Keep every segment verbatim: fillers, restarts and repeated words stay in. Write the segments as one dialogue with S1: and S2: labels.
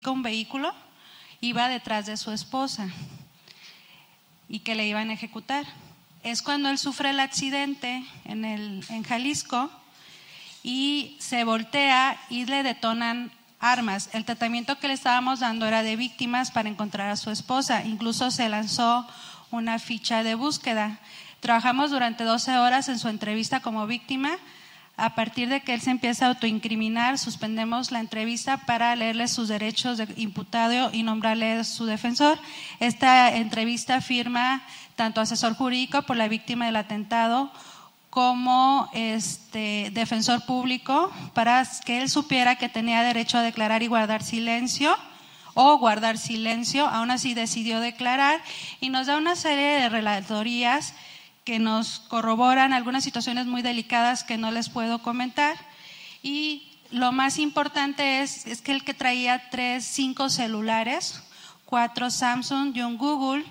S1: un vehículo, iba detrás de su esposa y que le iban a ejecutar. Es cuando él sufre el accidente en, el, en Jalisco y se voltea y le detonan armas. El tratamiento que le estábamos dando era de víctimas para encontrar a su esposa. Incluso se lanzó una ficha de búsqueda. Trabajamos durante doce horas en su entrevista como víctima. A partir de que él se empieza a autoincriminar, suspendemos la entrevista para leerle sus derechos de imputado y nombrarle su defensor. Esta entrevista firma tanto asesor jurídico por la víctima del atentado como este defensor público para que él supiera que tenía derecho a declarar y guardar silencio o guardar silencio. Aún así decidió declarar y nos da una serie de relatorías que nos corroboran algunas situaciones muy delicadas que no les puedo comentar. Y lo más importante es, es que el que traía tres, cinco celulares, cuatro Samsung y un Google,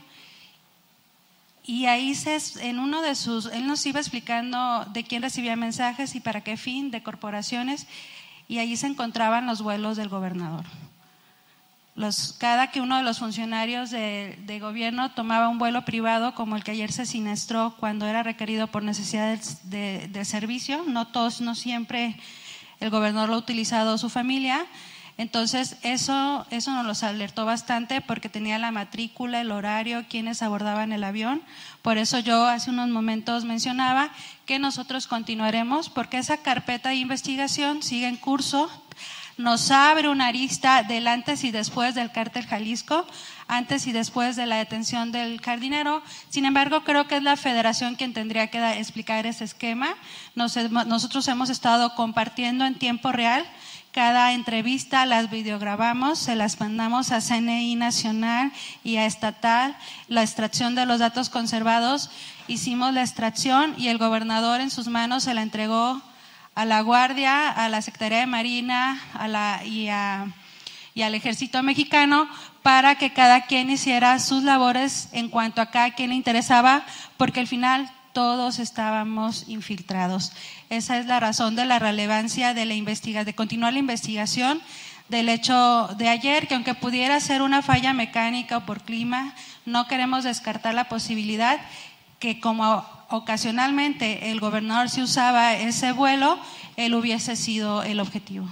S1: y ahí se, en uno de sus, él nos iba explicando de quién recibía mensajes y para qué fin, de corporaciones, y ahí se encontraban los vuelos del gobernador. Los, cada que uno de los funcionarios de, de gobierno tomaba un vuelo privado, como el que ayer se siniestró cuando era requerido por necesidades de, de servicio, no todos, no siempre el gobernador lo ha utilizado su familia. Entonces eso, eso nos los alertó bastante porque tenía la matrícula, el horario, quienes abordaban el avión. Por eso yo hace unos momentos mencionaba que nosotros continuaremos porque esa carpeta de investigación sigue en curso. Nos abre una arista del antes y después del cártel Jalisco, antes y después de la detención del jardinero. Sin embargo, creo que es la federación quien tendría que da, explicar ese esquema. Nos, nosotros hemos estado compartiendo en tiempo real cada entrevista, las videograbamos, se las mandamos a C N I Nacional y a Estatal, la extracción de los datos conservados, hicimos la extracción y el gobernador en sus manos se la entregó a la Guardia, a la Secretaría de Marina a la, y, a, y al Ejército Mexicano para que cada quien hiciera sus labores en cuanto a cada quien le interesaba, porque al final todos estábamos infiltrados. Esa es la razón de la relevancia de la investigación, de continuar la investigación del hecho de ayer, que aunque pudiera ser una falla mecánica o por clima, no queremos descartar la posibilidad que como ocasionalmente el gobernador si usaba ese vuelo, él hubiese sido el objetivo.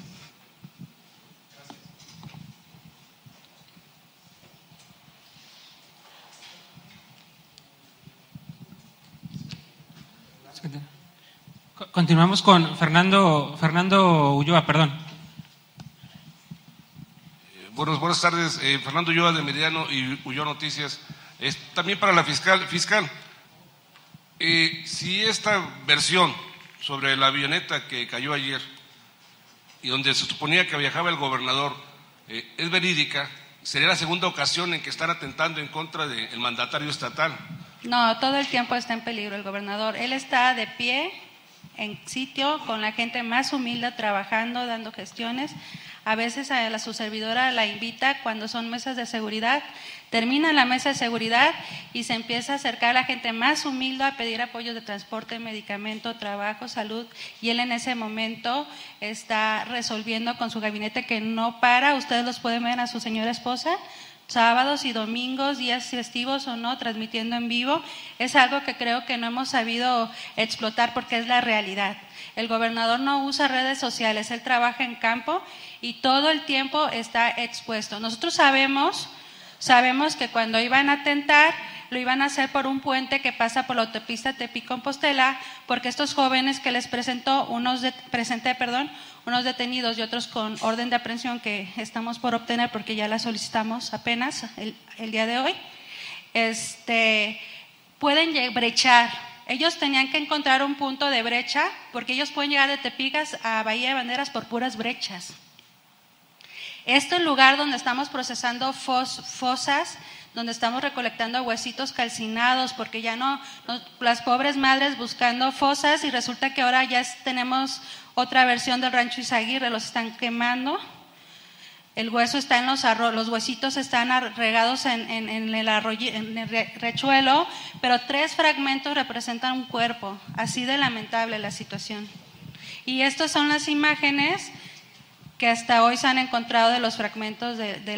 S2: Continuamos con Fernando Fernando Ulloa, perdón.
S3: Eh, buenos, buenas tardes, eh, Fernando Ulloa de Meridiano y Ulloa Noticias. Eh, también para la fiscal, fiscal. Eh, si esta versión sobre la avioneta que cayó ayer y donde se suponía que viajaba el gobernador eh, es verídica, sería la segunda ocasión en que están atentando en contra del mandatario estatal.
S1: No, todo el tiempo está en peligro el gobernador. Él está de pie en sitio con la gente más humilde trabajando, dando gestiones. A veces a la, su servidora la invita cuando son mesas de seguridad, termina la mesa de seguridad y se empieza a acercar a la gente más humilde a pedir apoyos de transporte, medicamento, trabajo, salud, y él en ese momento está resolviendo con su gabinete que no para. Ustedes los pueden ver a su señora esposa sábados y domingos, días festivos o no, transmitiendo en vivo. Es algo que creo que no hemos sabido explotar porque es la realidad. El gobernador no usa redes sociales, él trabaja en campo y todo el tiempo está expuesto. Nosotros sabemos, sabemos que cuando iban a atentar, lo iban a hacer por un puente que pasa por la autopista Tepic-Compostela, porque estos jóvenes que les presentó, unos de, presenté, perdón, unos detenidos y otros con orden de aprehensión que estamos por obtener porque ya la solicitamos apenas el, el día de hoy, este, pueden brechar. Ellos tenían que encontrar un punto de brecha porque ellos pueden llegar de Tepic a Bahía de Banderas por puras brechas. Este es el lugar donde estamos procesando fos, fosas, donde estamos recolectando huesitos calcinados, porque ya no, no, las pobres madres buscando fosas y resulta que ahora ya tenemos otra versión del rancho Izaguirre, los están quemando. El hueso está en los arroyos, los huesitos están regados en, en, en, el arroyo, en el rechuelo, pero tres fragmentos representan un cuerpo, así de lamentable la situación. Y estas son las imágenes que hasta hoy se han encontrado de los fragmentos de, de